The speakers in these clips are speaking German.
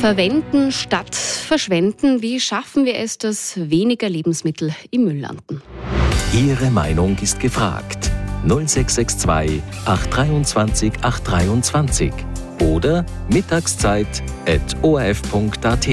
Verwenden statt verschwenden. Wie schaffen wir es, dass weniger Lebensmittel im Müll landen? Ihre Meinung ist gefragt. 0662 823 823 oder mittagszeit@orf.at.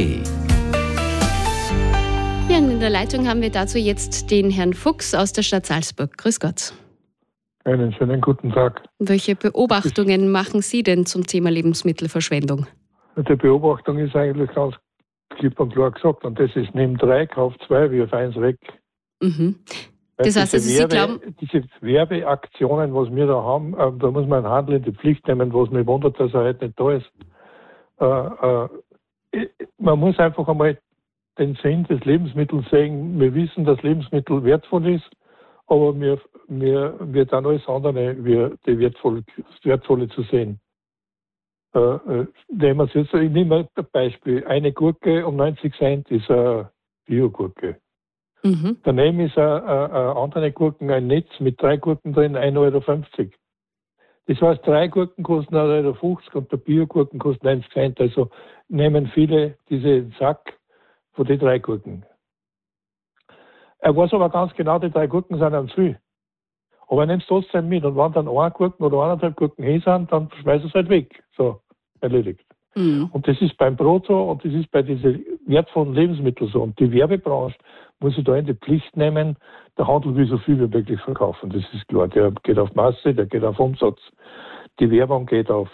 Ja, in der Leitung haben wir dazu jetzt den Herrn Fuchs aus der Stadt Salzburg. Grüß Gott. Einen schönen guten Tag. Welche Beobachtungen machen Sie denn zum Thema Lebensmittelverschwendung? Die Beobachtung ist eigentlich ganz klipp und klar gesagt. Und das ist, nimm 3, kauf 2, wirf 1 weg. Mhm. Das heißt, also Sie glauben... Diese Werbeaktionen, was wir da haben, da muss man einen Handel in die Pflicht nehmen, was mich wundert, dass er heute nicht da ist. Man muss einfach einmal den Sinn des Lebensmittels sehen. Wir wissen, dass Lebensmittel wertvoll ist, aber wir dann alles andere wie die Wertvolle zu sehen. Nehmen wir es jetzt, ich nehme ein Beispiel. Eine Gurke um 90 Cent ist eine Bio-Gurke. Mhm. Daneben ist eine andere Gurken, ein Netz mit 3 Gurken drin, 1,50 €. Das heißt, 3 Gurken kosten 1,50 € und der Bio-Gurken kostet 90 Cent. Also nehmen viele diesen Sack von den 3 Gurken. Er weiß aber ganz genau, die 3 Gurken sind am Ziel. Aber er nimmt es trotzdem mit. Und wenn dann 1 Gurken oder 1,5 Gurken hin sind, dann schmeißt er es halt weg. So, erledigt. Mhm. Und das ist beim Brot so und das ist bei diesen wertvollen Lebensmitteln so. Und die Werbebranche muss sich da in die Pflicht nehmen, der Handel will so viel wie möglich verkaufen. Das ist klar. Der geht auf Masse, der geht auf Umsatz. Die Werbung geht auf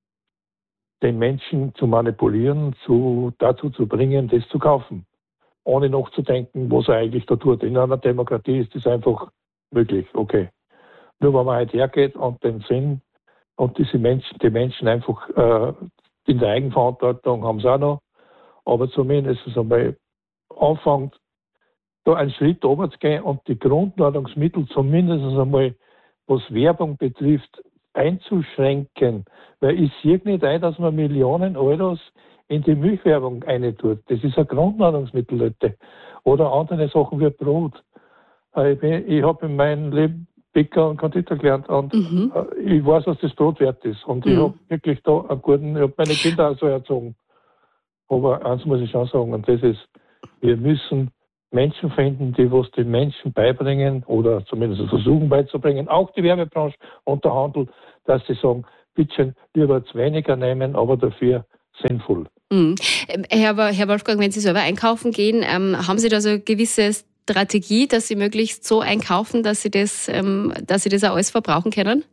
den Menschen zu manipulieren, dazu zu bringen, das zu kaufen. Ohne nachzudenken, was er eigentlich da tut. In einer Demokratie ist das einfach möglich. Okay. Nur wenn man halt hergeht und den Sinn und die Menschen einfach in der Eigenverantwortung haben sie auch noch, aber zumindest einmal anfängt, da einen Schritt runter zu gehen und die Grundnahrungsmittel zumindest einmal, was Werbung betrifft, einzuschränken. Weil ich sehe nicht ein, dass man Millionen Euros in die Milchwerbung reintut. Das ist ein Grundnahrungsmittel, Leute. Oder andere Sachen wie Brot. Ich habe in meinem Leben Bäcker und Konditor gelernt und ich weiß, was das Brot wert ist. Und ich habe wirklich da ich habe meine Kinder auch so erzogen. Aber eins muss ich schon sagen, und das ist, wir müssen Menschen finden, die was den Menschen beibringen oder zumindest versuchen beizubringen, auch die Werbebranche und der Handel, dass sie sagen, bitte lieber jetzt weniger nehmen, aber dafür sinnvoll. Mhm. Herr Wolfgang, wenn Sie selber einkaufen gehen, haben Sie da so eine gewisse Strategie, dass Sie möglichst so einkaufen, dass Sie das auch alles verbrauchen können?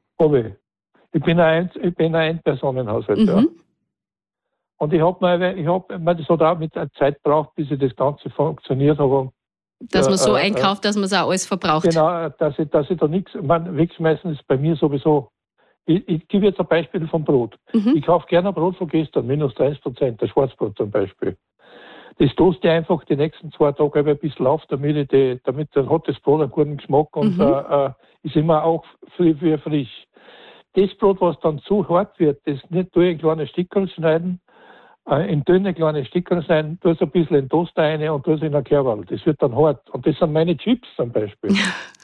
Ich bin ein Ein-Personen-Haushalt, ja. Und das hat auch mit der Zeit gebraucht, bis das Ganze funktioniert, aber dass man so einkauft, dass man es auch alles verbraucht. Genau, dass ich da nichts, wegschmeißen ist bei mir sowieso. Ich gebe jetzt ein Beispiel vom Brot. Ich kaufe gerne Brot von gestern, minus 30%, das Schwarzbrot zum Beispiel. Das toaste ich einfach die nächsten 2 Tage ein bisschen auf, damit dann hat das Brot einen guten Geschmack und ist immer auch frisch. Das Brot, was dann zu hart wird, das nicht durch in kleine Stückchen schneiden, in dünne kleine Stückchen schneiden, tue es ein bisschen in den Toaster rein und tue es in ein Kerl. Das wird dann hart. Und das sind meine Chips zum Beispiel.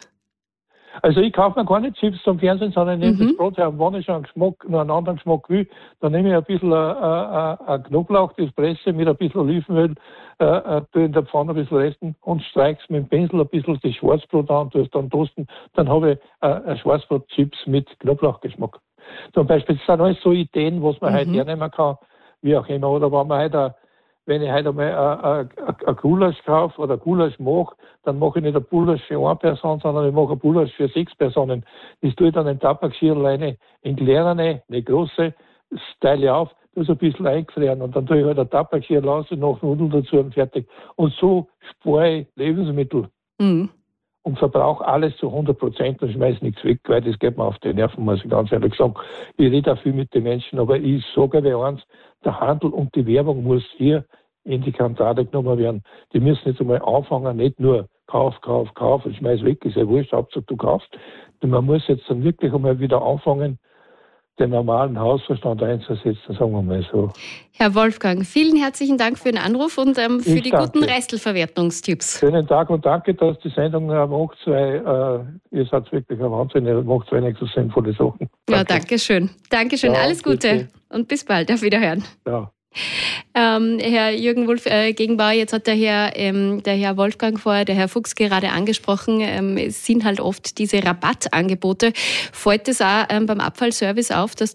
Also ich kaufe mir keine Chips zum Fernsehen, sondern ich nehme das Brot her. Und wenn ich schon einen anderen Geschmack will, dann nehme ich ein bisschen Knoblauch, das presse mit ein bisschen Olivenöl, tue in der Pfanne ein bisschen resten und streiche es mit dem Pinsel ein bisschen das Schwarzbrot an, tue es dann toasten. Dann habe ich ein Schwarzbrot-Chips mit Knoblauchgeschmack. Zum Beispiel, das sind alles so Ideen, was man heute hernehmen kann, wie auch immer. Oder wenn ich heute einmal ein Gulasch kaufe oder Gulasch mache, dann mache ich nicht ein Gulasch für 1 Person, sondern ich mache ein Gulasch für 6 Personen. Das tue ich dann in Tabakschirl rein, in kleinere, nicht große, teile ich auf, das ein bisschen eingefrieren und dann tue ich halt ein Tabakschirl raus und noch Nudeln dazu und fertig. Und so spare ich Lebensmittel. Und verbrauche alles zu 100% und schmeiße nichts weg, weil das geht mir auf die Nerven, muss ich ganz ehrlich sagen. Ich rede auch viel mit den Menschen, aber ich sage mir eins, der Handel und die Werbung muss hier in die Kantare genommen werden. Die müssen jetzt einmal anfangen, nicht nur Kauf, und schmeiß weg, ist ja wurscht, Hauptsache du kaufst. Man muss jetzt dann wirklich einmal wieder anfangen, den normalen Hausverstand einzusetzen, sagen wir mal so. Herr Wolfgang, vielen herzlichen Dank für den Anruf und für die guten Restelverwertungstipps. Schönen Tag und danke, dass die Sendung macht, weil ihr seid wirklich ein Wahnsinn, ihr macht wenigstens so sinnvolle Sachen. Danke. Ja, danke schön. Dankeschön, ja, alles Gute und bis bald, auf Wiederhören. Ja. Herr Jürgen Gegenbauer, jetzt hat der Herr Wolfgang vorher, der Herr Fuchs gerade angesprochen, es sind halt oft diese Rabattangebote. Fällt es auch beim Abfallservice auf, dass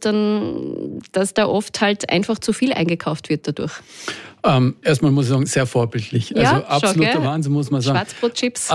da oft halt einfach zu viel eingekauft wird dadurch? Erstmal muss ich sagen, sehr vorbildlich. Ja, also absoluter Wahnsinn, muss man sagen. Schwarzbrotchips.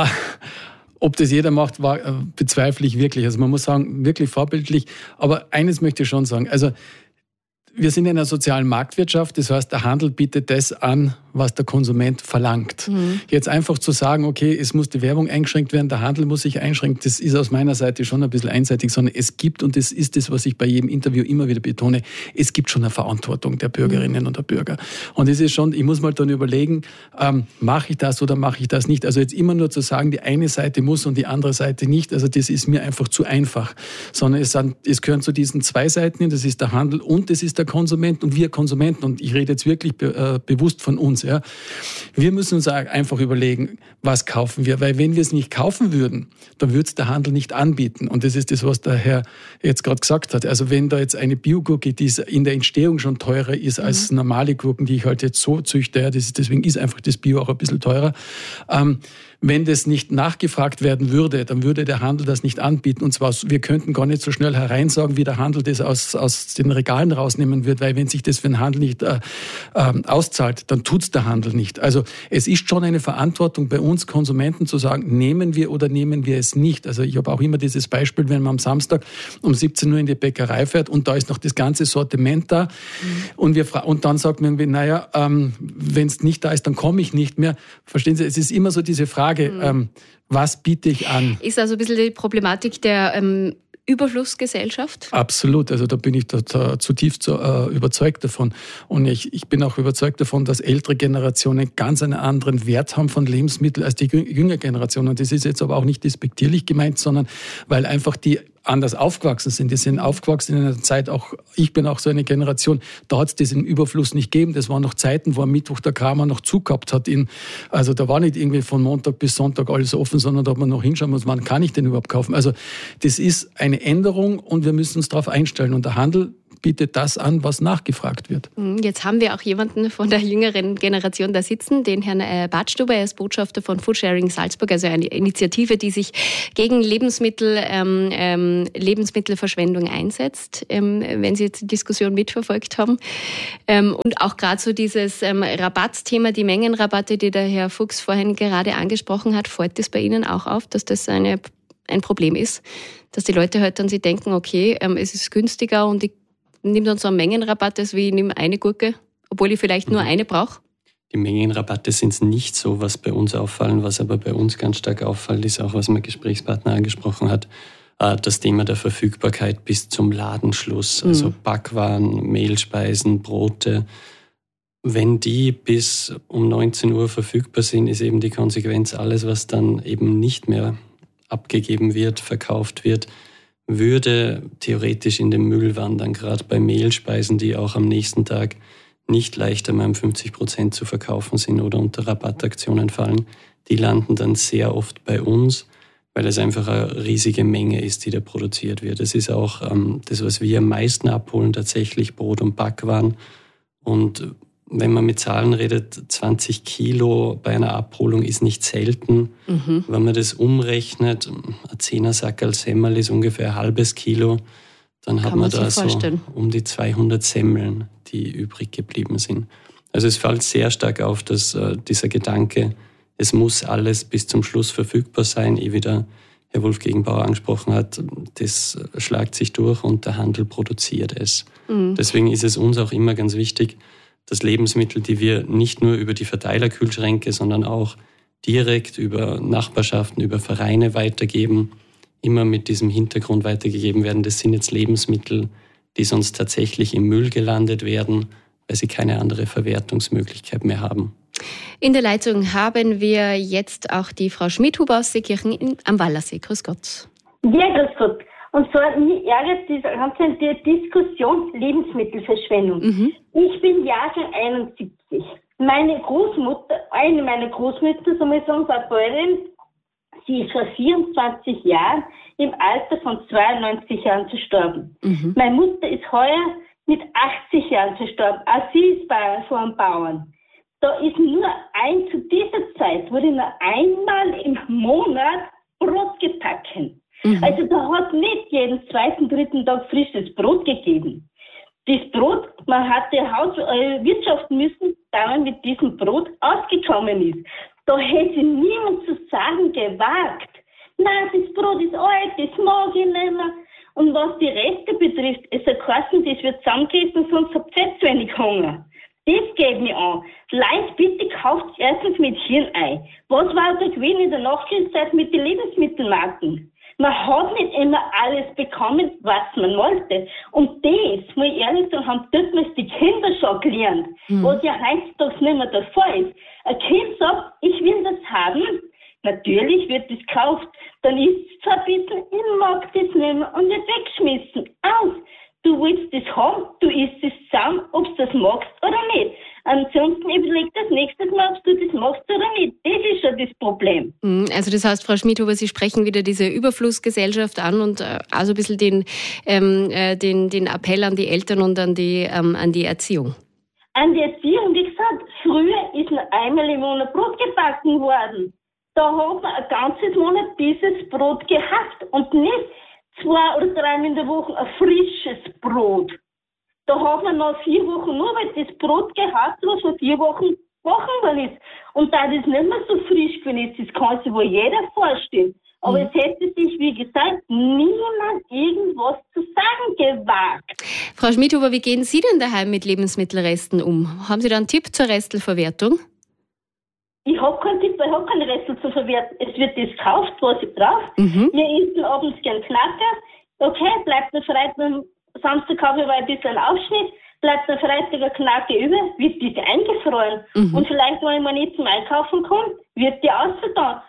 Ob das jeder macht, bezweifle ich wirklich. Also man muss sagen, wirklich vorbildlich. Aber eines möchte ich schon sagen. Also wir sind in einer sozialen Marktwirtschaft, das heißt, der Handel bietet das an, was der Konsument verlangt. Jetzt einfach zu sagen, okay, es muss die Werbung eingeschränkt werden, der Handel muss sich einschränken, das ist aus meiner Seite schon ein bisschen einseitig, sondern es gibt, und das ist das, was ich bei jedem Interview immer wieder betone, es gibt schon eine Verantwortung der Bürgerinnen und der Bürger. Und es ist schon, ich muss mal dann überlegen, mache ich das oder mache ich das nicht? Also jetzt immer nur zu sagen, die eine Seite muss und die andere Seite nicht, also das ist mir einfach zu einfach. Sondern es gehören zu diesen zwei Seiten hin, das ist der Handel und das ist der Konsument und wir Konsumenten, und ich rede jetzt wirklich bewusst von uns, ja. Wir müssen uns einfach überlegen, was kaufen wir, weil wenn wir es nicht kaufen würden, dann würde es der Handel nicht anbieten. Und das ist das, was der Herr jetzt gerade gesagt hat. Also wenn da jetzt eine Biogurke, die in der Entstehung schon teurer ist als normale Gurken, die ich halt jetzt so züchte, ja, deswegen ist einfach das Bio auch ein bisschen teurer. Wenn das nicht nachgefragt werden würde, dann würde der Handel das nicht anbieten. Und zwar, wir könnten gar nicht so schnell hereinsagen, wie der Handel das aus den Regalen rausnehmen wird, weil wenn sich das für den Handel nicht auszahlt, dann tut's der Handel nicht. Also es ist schon eine Verantwortung bei uns Konsumenten zu sagen, nehmen wir oder nehmen wir es nicht. Also ich habe auch immer dieses Beispiel, wenn man am Samstag um 17 Uhr in die Bäckerei fährt und da ist noch das ganze Sortiment da und dann sagt man irgendwie, naja, wenn es nicht da ist, dann komme ich nicht mehr. Verstehen Sie, es ist immer so diese Frage, was biete ich an? Ist also ein bisschen die Problematik der Überflussgesellschaft? Absolut, also da bin ich zutiefst überzeugt davon. Und ich bin auch überzeugt davon, dass ältere Generationen ganz einen anderen Wert haben von Lebensmitteln als die jüngere Generation. Und das ist jetzt aber auch nicht despektierlich gemeint, sondern weil einfach die anders aufgewachsen sind. Die sind aufgewachsen in einer Zeit, auch ich bin auch so eine Generation, da hat es diesen Überfluss nicht gegeben. Das waren noch Zeiten, wo am Mittwoch der Kramer noch zugehabt hat. Also da war nicht irgendwie von Montag bis Sonntag alles offen, sondern da hat man noch hinschauen muss, wann kann ich denn überhaupt kaufen. Also das ist eine Änderung und wir müssen uns darauf einstellen. Und der Handel bietet das an, was nachgefragt wird. Jetzt haben wir auch jemanden von der jüngeren Generation da sitzen, den Herrn Badstuber, er ist Botschafter von Foodsharing Salzburg, also eine Initiative, die sich gegen Lebensmittelverschwendung einsetzt, wenn Sie jetzt die Diskussion mitverfolgt haben. Und auch gerade so dieses Rabattthema, die Mengenrabatte, die der Herr Fuchs vorhin gerade angesprochen hat, fällt das bei Ihnen auch auf, dass das ein Problem ist, dass die Leute halt dann sich denken, okay, es ist günstiger und ich nehme dann so einen Mengenrabatt, als wie ich nehme eine Gurke, obwohl ich vielleicht nur eine brauche? Die Mengenrabatte sind nicht so, was bei uns auffallen. Was aber bei uns ganz stark auffällt, ist auch, was mein Gesprächspartner angesprochen hat, das Thema der Verfügbarkeit bis zum Ladenschluss. Also Backwaren, Mehlspeisen, Brote. Wenn die bis um 19 Uhr verfügbar sind, ist eben die Konsequenz, alles, was dann eben nicht mehr abgegeben wird, verkauft wird, würde theoretisch in den Müll wandern, gerade bei Mehlspeisen, die auch am nächsten Tag nicht leichter mal um 50% zu verkaufen sind oder unter Rabattaktionen fallen. Die landen dann sehr oft bei uns, weil es einfach eine riesige Menge ist, die da produziert wird. Es ist auch das, was wir am meisten abholen, tatsächlich Brot- und Backwaren. Und wenn man mit Zahlen redet, 20 Kilo bei einer Abholung ist nicht selten. Wenn man das umrechnet, ein 10er-Sackerl Semmel ist ungefähr ein halbes Kilo, dann hat man da so um die 200 Semmeln, die übrig geblieben sind. Also es fällt sehr stark auf, dass dieser Gedanke, es muss alles bis zum Schluss verfügbar sein, wie der Herr Wolf Gegenbauer angesprochen hat, das schlagt sich durch und der Handel produziert es. Deswegen ist es uns auch immer ganz wichtig, dass Lebensmittel, die wir nicht nur über die Verteilerkühlschränke, sondern auch direkt über Nachbarschaften, über Vereine weitergeben, immer mit diesem Hintergrund weitergegeben werden. Das sind jetzt Lebensmittel, die sonst tatsächlich im Müll gelandet werden, weil sie keine andere Verwertungsmöglichkeit mehr haben. In der Leitung haben wir jetzt auch die Frau Schmidhuber aus Seekirchen am Wallersee. Grüß Gott. Ja, grüß Gott. Und zwar, mich ärgert diese ganze Diskussion Lebensmittelverschwendung. Ich bin Jahrgang 71. Meine Großmutter, eine meiner Großmütter, so muss ich sagen, war Bäuerin. Sie ist vor 24 Jahren im Alter von 92 Jahren verstorben. Meine Mutter ist heuer mit 80 Jahren verstorben. Auch sie ist bei so einem Bauern. Da ist zu dieser Zeit wurde nur einmal im Monat Brot gebacken. Also da hat nicht jeden zweiten, dritten Tag frisches Brot gegeben. Das Brot, man hatte wirtschaften müssen, da man mit diesem Brot ausgekommen ist. Da hätte niemand zu sagen gewagt, nein, das Brot ist alt, das mag ich nicht mehr. Und was die Reste betrifft, es hat geheißen, das wird zusammengegessen, sonst habt ihr zu wenig Hunger. Das geht mir an. Leute, bitte kauft erstens mit Hirn ein. Was war der Gewinn in der Nachkriegszeit mit den Lebensmittelmarken? Man hat nicht immer alles bekommen, was man wollte. Und das, muss ich ehrlich sagen, haben damals die Kinder schon gelernt, was ja heutzutage nicht mehr der Fall ist. Ein Kind sagt, ich will das haben, natürlich wird das gekauft, dann isst es zwar ein bisschen, ich mag das nicht mehr und wird weggeschmissen. Aus! Du willst das haben, du isst es zusammen, ob du das magst oder nicht. Ansonsten überleg das nächstes Mal, ob du das machst oder nicht. Das ist schon das Problem. Also das heißt, Frau Schmidhuber, Sie sprechen wieder diese Überflussgesellschaft an und also ein bisschen den Appell an die Eltern und an die Erziehung. An die Erziehung, wie gesagt, früher ist nur einmal im Monat Brot gebacken worden. Da hat man ein ganzes Monat dieses Brot gehabt und nicht 2 oder 3 in der Woche ein frisches Brot. Da hat man noch 4 Wochen nur, weil das Brot gehabt, was vor 4 Wochen gebacken worden ist. Und da das nicht mehr so frisch gewesen ist, das kann sich wohl jeder vorstellen. Aber es hätte sich, wie gesagt, niemand irgendwas zu sagen gewagt. Frau Schmidhuber, wie gehen Sie denn daheim mit Lebensmittelresten um? Haben Sie da einen Tipp zur Restelverwertung? Ich habe keinen Tipp, ich habe keine Restel zu verwerten. Es wird das gekauft, was ich brauche. Wir essen abends gern Knacker. Okay, bleibt mir Freitag, Samstag kaufe ich ein bisschen Aufschnitt, bleibt mir Freitag ein Knacker über, wird diese eingefroren. Und vielleicht, wenn ich mal nicht zum Einkaufen komme, wird die ausgetan.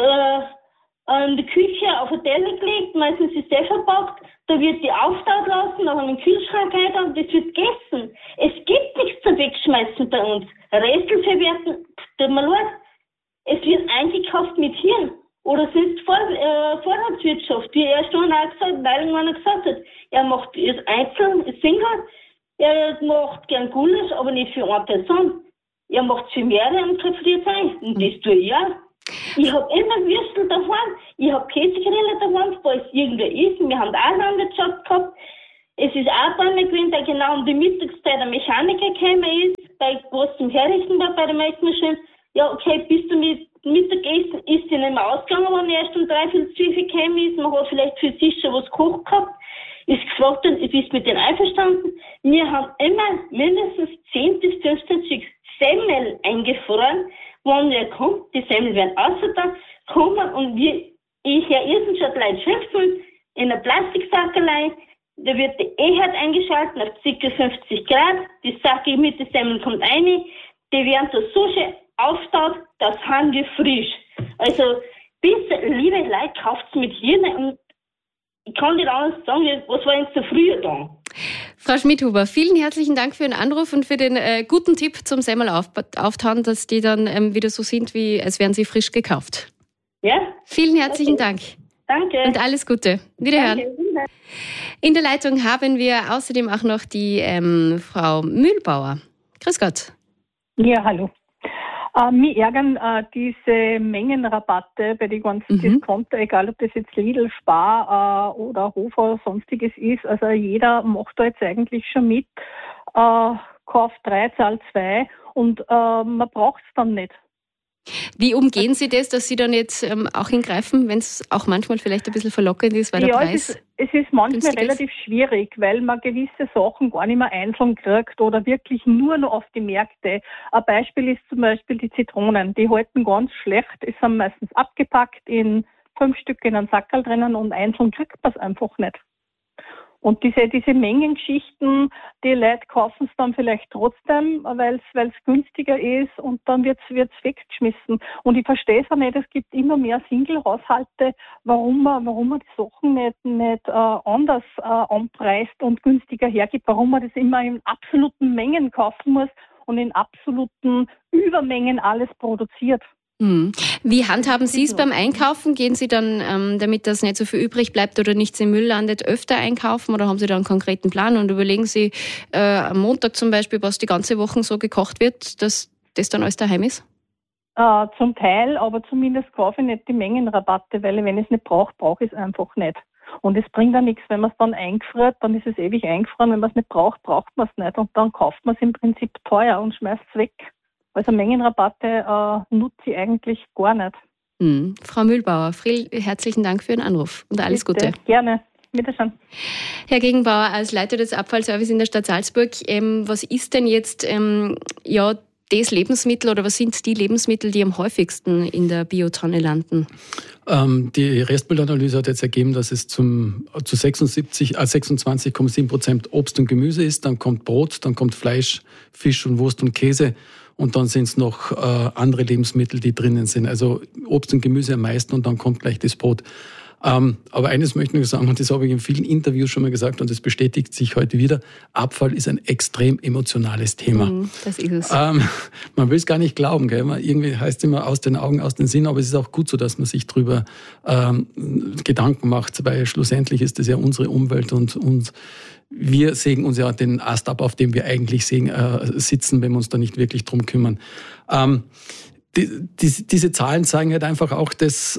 In der Küche auf den Teller gelegt, meistens ist der verpackt, da wird die auftaut lassen, dann in den Kühlschrank rein und das wird gegessen. Es gibt nichts zum Wegschmeißen bei uns. Restel verwerten, tut mir leid. Es wird eingekauft mit Hirn. Oder es ist Vorratswirtschaft, wie er schon auch gesagt, Weilenmann gesagt hat. Er macht es einzeln, Single, er macht gern Gulasch, aber nicht für eine Person. Er macht es für mehrere und präferiert ein. Und das tue ich auch. Ich habe immer Würstel daheim, ich habe Käsegrille daheim, falls irgendwer ist. Wir haben auch Landwirtschaft gehabt. Es ist auch bei mir gewesen, der genau um die Mittagszeit ein Mechaniker gekommen ist, bei was zum Herrichten war bei der Melkmaschine. Ja, okay, bis zum Mittagessen ist sie nicht mehr ausgegangen, wenn er erst um 3:45 gekommen ist. Man hat vielleicht für sich schon was gekocht gehabt. Ist gefragt, ist mit denen einverstanden. Wir haben immer mindestens 10 bis 15 Stück Semmel eingefroren. Wenn er kommt, die Semmel werden ausgetan, kommen und ich höre erstens schon gleich schimpfen in einer Plastiksackerlei. Da wird der E-Herd eingeschaltet auf ca. 50 Grad. Die Sacke mit den Semmeln kommt rein. Die werden so schön auftaut, das haben wir frisch. Also, bitte, liebe Leute, kauft es mit Hirn und ich kann nicht anders sagen, was war jetzt so früher da. Frau Schmidhuber, vielen herzlichen Dank für Ihren Anruf und für den guten Tipp zum Semmel auftauen, dass die dann wieder so sind, wie als wären sie frisch gekauft. Ja? Vielen herzlichen Dank. Danke. Und alles Gute. Wiederhören. Danke. In der Leitung haben wir außerdem auch noch die Frau Mühlbauer. Grüß Gott. Ja, hallo. Mich ärgern diese Mengenrabatte bei den ganzen Discounter, egal ob das jetzt Lidl, Spar oder Hofer oder sonstiges ist. Also jeder macht da jetzt eigentlich schon mit, kauft 3, zahlt 2 und man braucht es dann nicht. Wie umgehen Sie das, dass Sie da nicht auch hingreifen, wenn es auch manchmal vielleicht ein bisschen verlockend ist, weil der Preis es ist manchmal relativ schwierig, weil man gewisse Sachen gar nicht mehr einzeln kriegt oder wirklich nur noch auf die Märkte. Ein Beispiel ist zum Beispiel die Zitronen. Die halten ganz schlecht. Es sind meistens abgepackt in 5 Stück in einem Sackerl drinnen und einzeln kriegt man es einfach nicht. Und diese Mengengeschichten, die Leute kaufen es dann vielleicht trotzdem, weil es günstiger ist und dann wird's weggeschmissen. Und ich verstehe es auch nicht, es gibt immer mehr Single-Haushalte, warum man die Sachen nicht anders anpreist und günstiger hergibt, warum man das immer in absoluten Mengen kaufen muss und in absoluten Übermengen alles produziert. Wie handhaben Sie es beim Einkaufen? Gehen Sie dann, damit das nicht so viel übrig bleibt oder nichts im Müll landet, öfter einkaufen oder haben Sie da einen konkreten Plan und überlegen Sie am Montag zum Beispiel, was die ganze Woche so gekocht wird, dass das dann alles daheim ist? Zum Teil, aber zumindest kaufe ich nicht die Mengenrabatte, weil wenn ich es nicht brauche, brauche ich es einfach nicht. Und es bringt ja nichts, wenn man es dann eingefriert, dann ist es ewig eingefroren. Wenn man es nicht braucht, braucht man es nicht. Und dann kauft man es im Prinzip teuer und schmeißt es weg. Also Mengenrabatte nutze ich eigentlich gar nicht. Frau Mühlbauer, herzlichen Dank für Ihren Anruf und alles Gute. Gerne. Wiederschauen. Herr Gegenbauer, als Leiter des Abfallservice in der Stadt Salzburg, was ist denn jetzt das Lebensmittel oder was sind die Lebensmittel, die am häufigsten in der Biotonne landen? Die Restmüllanalyse hat jetzt ergeben, dass es zu 26,7% Obst und Gemüse ist. Dann kommt Brot, dann kommt Fleisch, Fisch und Wurst und Käse. Und dann sind es noch andere Lebensmittel, die drinnen sind. Also Obst und Gemüse am meisten und dann kommt gleich das Brot. Aber eines möchte ich noch sagen, und das habe ich in vielen Interviews schon mal gesagt und das bestätigt sich heute wieder, Abfall ist ein extrem emotionales Thema. Das ist es. Man will es gar nicht glauben, gell? Irgendwie heißt es immer aus den Augen, aus den Sinn, aber es ist auch gut so, dass man sich drüber Gedanken macht, weil schlussendlich ist das ja unsere Umwelt und wir sägen uns ja den Ast ab, auf dem wir eigentlich sitzen, wenn wir uns da nicht wirklich drum kümmern. Diese Zahlen zeigen halt einfach auch, dass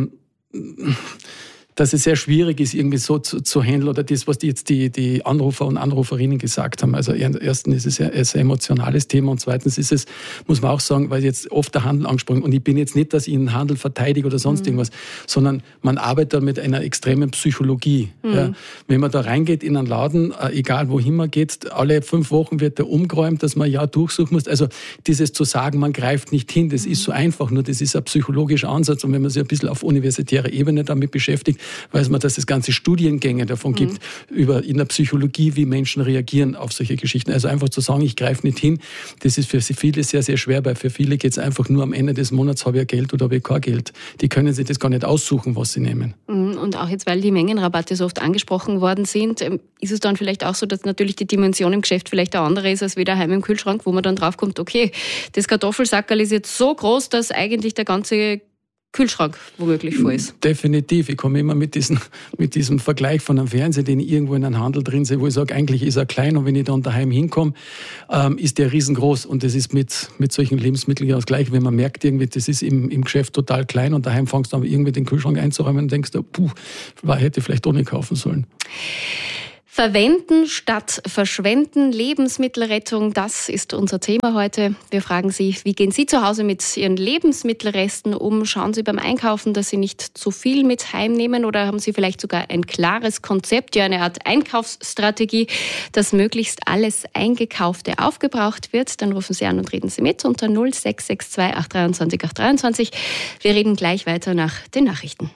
es sehr schwierig ist, irgendwie so zu handeln oder das, was jetzt die Anrufer und Anruferinnen gesagt haben. Also erstens ist es ein sehr emotionales Thema und zweitens ist es, muss man auch sagen, weil jetzt oft der Handel angesprochen und ich bin jetzt nicht, dass ich den Handel verteidige oder sonst irgendwas, sondern man arbeitet da mit einer extremen Psychologie. Ja. Wenn man da reingeht in einen Laden, egal wohin man geht, alle 5 Wochen wird der umgeräumt, dass man durchsuchen muss. Also dieses zu sagen, man greift nicht hin, das ist so einfach, nur das ist ein psychologischer Ansatz und wenn man sich ein bisschen auf universitärer Ebene damit beschäftigt, weiß man, dass es ganze Studiengänge davon gibt, in der Psychologie, wie Menschen reagieren auf solche Geschichten. Also einfach zu sagen, ich greife nicht hin, das ist für viele sehr, sehr schwer, weil für viele geht es einfach nur am Ende des Monats, habe ich Geld oder habe ich kein Geld. Die können sich das gar nicht aussuchen, was sie nehmen. Und auch jetzt, weil die Mengenrabatte so oft angesprochen worden sind, ist es dann vielleicht auch so, dass natürlich die Dimension im Geschäft vielleicht eine andere ist, als wie daheim im Kühlschrank, wo man dann draufkommt, okay, das Kartoffelsackerl ist jetzt so groß, dass eigentlich der ganze Kühlschrank womöglich voll ist. Definitiv. Ich komme immer mit diesem Vergleich von einem Fernseher, den ich irgendwo in einem Handel drin sehe, wo ich sage, eigentlich ist er klein und wenn ich dann daheim hinkomme, ist der riesengroß. Und das ist mit solchen Lebensmitteln ja das Gleiche. Wenn man merkt, irgendwie, das ist im Geschäft total klein und daheim fängst du aber irgendwie den Kühlschrank einzuräumen und denkst, hätte ich vielleicht auch nicht kaufen sollen. Verwenden statt verschwenden, Lebensmittelrettung, das ist unser Thema heute. Wir fragen Sie, wie gehen Sie zu Hause mit Ihren Lebensmittelresten um? Schauen Sie beim Einkaufen, dass Sie nicht zu viel mit heimnehmen oder haben Sie vielleicht sogar ein klares Konzept, eine Art Einkaufsstrategie, dass möglichst alles Eingekaufte aufgebraucht wird? Dann rufen Sie an und reden Sie mit unter 0662 823 823. Wir reden gleich weiter nach den Nachrichten.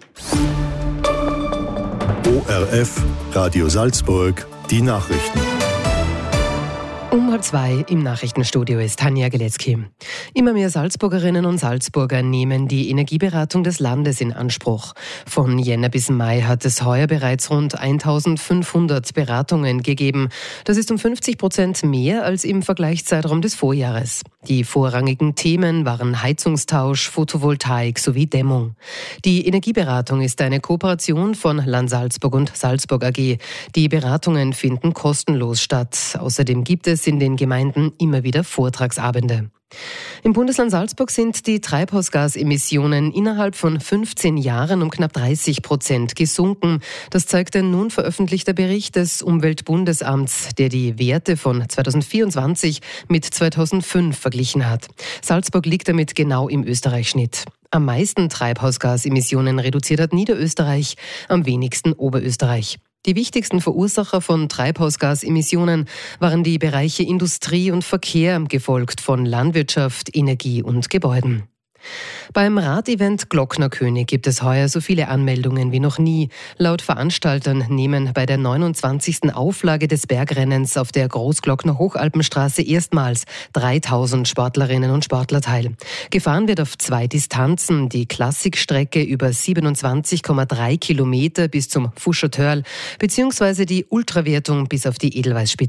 ORF, Radio Salzburg, die Nachrichten. Um 2 im Nachrichtenstudio ist Tanja Geletzky. Immer mehr Salzburgerinnen und Salzburger nehmen die Energieberatung des Landes in Anspruch. Von Jänner bis Mai hat es heuer bereits rund 1500 Beratungen gegeben. Das ist um 50% mehr als im Vergleichszeitraum des Vorjahres. Die vorrangigen Themen waren Heizungstausch, Photovoltaik sowie Dämmung. Die Energieberatung ist eine Kooperation von Land Salzburg und Salzburg AG. Die Beratungen finden kostenlos statt. Außerdem gibt es in den Gemeinden immer wieder Vortragsabende. Im Bundesland Salzburg sind die Treibhausgasemissionen innerhalb von 15 Jahren um knapp 30% gesunken. Das zeigt ein nun veröffentlichter Bericht des Umweltbundesamts, der die Werte von 2024 mit 2005 verglichen hat. Salzburg liegt damit genau im Österreich-Schnitt. Am meisten Treibhausgasemissionen reduziert hat Niederösterreich, am wenigsten Oberösterreich. Die wichtigsten Verursacher von Treibhausgasemissionen waren die Bereiche Industrie und Verkehr, gefolgt von Landwirtschaft, Energie und Gebäuden. Beim Radevent Glocknerkönig gibt es heuer so viele Anmeldungen wie noch nie. Laut Veranstaltern nehmen bei der 29. Auflage des Bergrennens auf der Großglockner Hochalpenstraße erstmals 3000 Sportlerinnen und Sportler teil. Gefahren wird auf 2 Distanzen, die Klassikstrecke über 27,3 Kilometer bis zum Fuscher Törl, beziehungsweise die Ultrawertung bis auf die Edelweißspitze.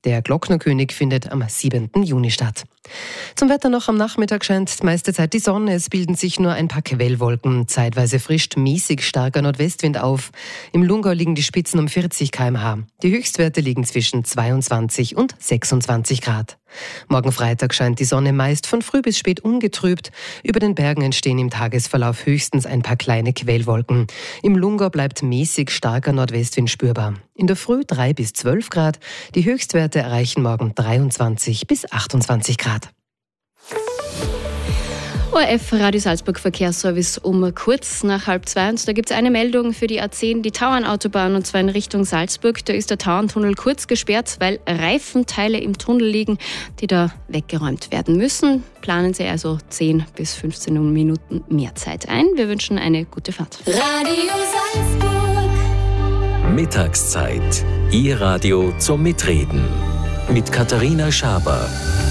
Der Glocknerkönig findet am 7. Juni statt. Zum Wetter noch: am Nachmittag scheint meiste Zeit die Sonne. Es bilden sich nur ein paar Quellwolken. Zeitweise frischt mäßig starker Nordwestwind auf. Im Lungau liegen die Spitzen um 40 km/h. Die Höchstwerte liegen zwischen 22 und 26 Grad. Morgen Freitag scheint die Sonne meist von früh bis spät ungetrübt. Über den Bergen entstehen im Tagesverlauf höchstens ein paar kleine Quellwolken. Im Lungau bleibt mäßig starker Nordwestwind spürbar. In der Früh 3 bis 12 Grad. Die Höchstwerte erreichen morgen 23 bis 28 Grad. ORF Radio Salzburg Verkehrsservice um kurz nach 1:30. Und da gibt es eine Meldung für die A10, die Tauernautobahn, und zwar in Richtung Salzburg. Da ist der Tauerntunnel kurz gesperrt, weil Reifenteile im Tunnel liegen, die da weggeräumt werden müssen. Planen Sie also 10 bis 15 Minuten mehr Zeit ein. Wir wünschen eine gute Fahrt. Radio Salzburg. Mittagszeit. Ihr Radio zum Mitreden. Mit Katharina Schaber.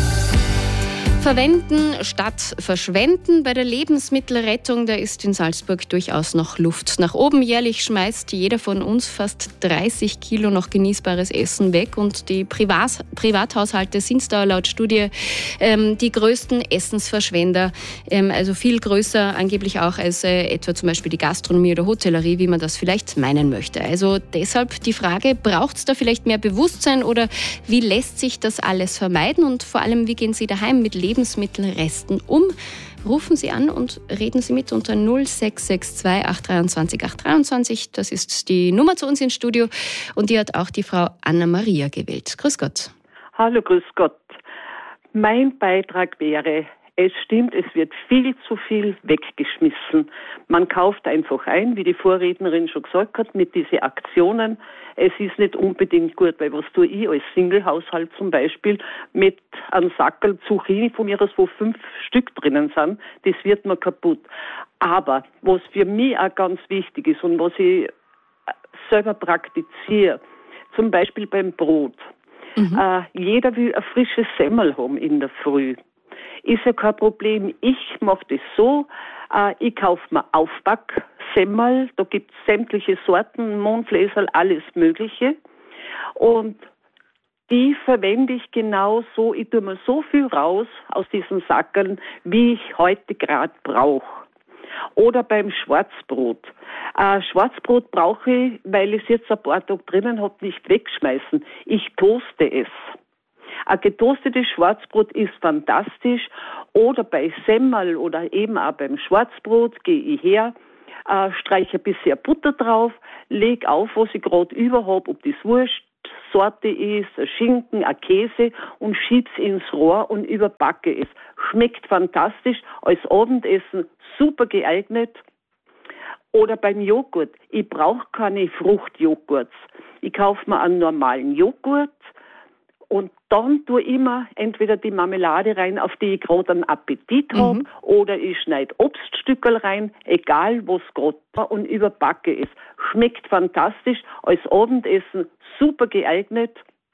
Verwenden statt verschwenden. Bei der Lebensmittelrettung, da ist in Salzburg durchaus noch Luft nach oben. Jährlich schmeißt jeder von uns fast 30 Kilo noch genießbares Essen weg. Und die Privathaushalte sind da laut Studie die größten Essensverschwender. Also viel größer angeblich auch als etwa zum Beispiel die Gastronomie oder Hotellerie, wie man das vielleicht meinen möchte. Also deshalb die Frage, braucht es da vielleicht mehr Bewusstsein oder wie lässt sich das alles vermeiden? Und vor allem, wie gehen Sie daheim mit Lebensmittelresten um? Rufen Sie an und reden Sie mit unter 0662 823 823. Das ist die Nummer zu uns ins Studio und die hat auch die Frau Anna-Maria gewählt. Grüß Gott. Hallo, grüß Gott. Mein Beitrag wäre: Es stimmt, es wird viel zu viel weggeschmissen. Man kauft einfach ein, wie die Vorrednerin schon gesagt hat, mit diesen Aktionen. Es ist nicht unbedingt gut, weil was tue ich als Single-Haushalt zum Beispiel mit einem Sackerl Zucchini von mir, wo 5 Stück drinnen sind, das wird mir kaputt. Aber was für mich auch ganz wichtig ist und was ich selber praktiziere, zum Beispiel beim Brot. Jeder will ein frisches Semmel haben in der Früh. Ist ja kein Problem. Ich mache das so, ich kaufe mir Aufbacksemmel, da gibt es sämtliche Sorten, Mondgläserl, alles Mögliche. Und die verwende ich genau so, ich tue mir so viel raus aus diesen Sackeln, wie ich heute gerade brauche. Oder beim Schwarzbrot. Schwarzbrot brauche ich, weil ich es jetzt ein paar Tage drinnen habe, nicht wegschmeißen. Ich toaste es. Ein getoastetes Schwarzbrot ist fantastisch. Oder bei Semmel oder eben auch beim Schwarzbrot gehe ich her, streiche ein bisschen Butter drauf, lege auf, was ich gerade über habe, ob das Wurstsorte ist, ein Schinken, ein Käse, und schieb's ins Rohr und überbacke es. Schmeckt fantastisch, als Abendessen super geeignet. Oder beim Joghurt. Ich brauche keine Fruchtjoghurts. Ich kaufe mir einen normalen Joghurt. Und dann tue ich immer entweder die Marmelade rein, auf die ich gerade einen Appetit habe, oder ich schneide Obststückel rein, egal was gerade war, und überbacke es. Schmeckt fantastisch, als Abendessen super geeignet.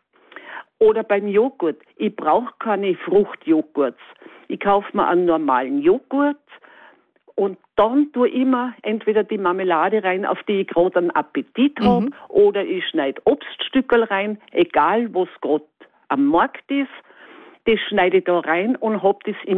Oder beim Joghurt. Ich brauche keine Fruchtjoghurts. Ich kaufe mir einen normalen Joghurt. Und dann tue ich immer entweder die Marmelade rein, auf die ich gerade einen Appetit habe, oder ich schneide Obststückel rein, egal was gerade am Markt ist. Das schneide ich da rein und habe das im